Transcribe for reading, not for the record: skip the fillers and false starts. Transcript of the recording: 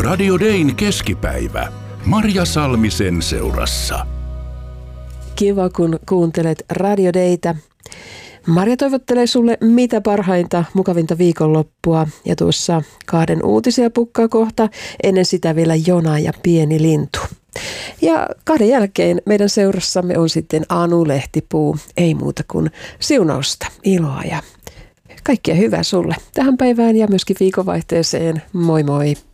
Radio Dayn keskipäivä. Marja Salmisen seurassa. Kiva, kun kuuntelet Radio Daytä. Marja toivottelee sulle mitä parhainta, mukavinta viikonloppua. Ja tuossa 2 uutisia pukkaa kohta. Ennen sitä vielä Jona ja pieni lintu. Ja 2 jälkeen meidän seurassamme on sitten Anu Lehtipuu. Ei muuta kuin siunausta, iloa ja kaikkea hyvää sulle tähän päivään ja myöskin viikonvaihteeseen. Moi moi!